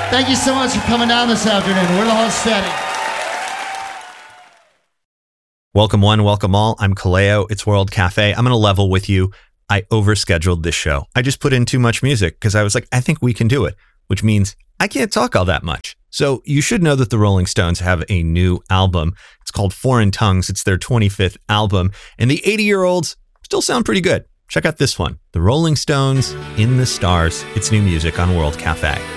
Thank you so much for coming down this afternoon. We're the whole steady. Welcome one, welcome all. I'm Kaleo. It's World Cafe. I'm going to level with you. I overscheduled this show. I just put in too much music because I was like, I think we can do it, which means I can't talk all that much. So you should know that the Rolling Stones have a new album. It's called Foreign Tongues. It's their 25th album, and the 80-year-olds still sound pretty good. Check out this one, The Rolling Stones, In the Stars. It's new music on World Cafe.